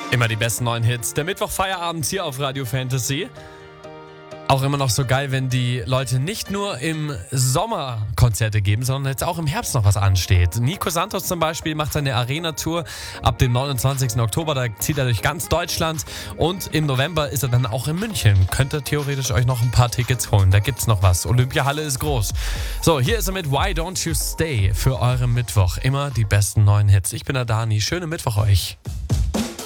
Immer die besten neuen Hits. Der Mittwochfeierabend hier auf Radio Fantasy. Auch immer noch so geil, wenn die Leute nicht nur im Sommer Konzerte geben, sondern jetzt auch im Herbst noch was ansteht. Nico Santos zum Beispiel macht seine Arena-Tour ab dem 29. Oktober. Da zieht er durch ganz Deutschland und im November ist er dann auch in München. Könnt ihr theoretisch euch noch ein paar Tickets holen. Da gibt's noch was. Olympiahalle ist groß. So, hier ist er mit Why Don't You Stay für euren Mittwoch. Immer die besten neuen Hits. Ich bin der Dani. Schönen Mittwoch euch.